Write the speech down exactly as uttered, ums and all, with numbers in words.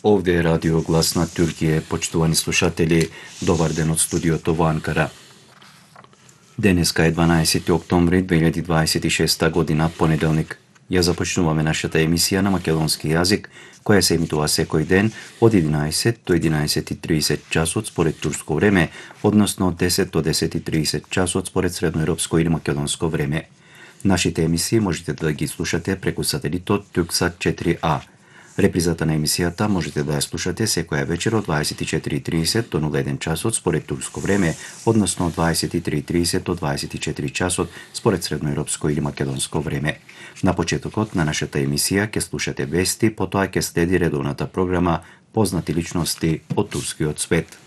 Ovdje je radio Glas na Türkiye, počtovani slušatelji, dobar den od studiото во Анкара. Денеска е дванаесети октомври две хиляди дваесет и шеста година, понеделник. Ја започнуваме нашата емисија на македонски јазик, која се емитува секој ден од единаесет до единаесет и тридесет часот според турско време, односно од десет до десет и тридесет часот според средноевропско или македонско време. Нашите емисии можете да ги слушате преку сателитот Тюксат четири А. Репризата на емисијата можете да ја слушате секоја вечер од дваесет и четири и тридесет до нула еден часот според турско време, односно од дваесет и три и тридесет до дваесет и четири часот според средноевропско или македонско време. На почетокот на нашата емисија ќе слушате вести, потоа ќе следи редовната програма Познати личности од турскиот свет.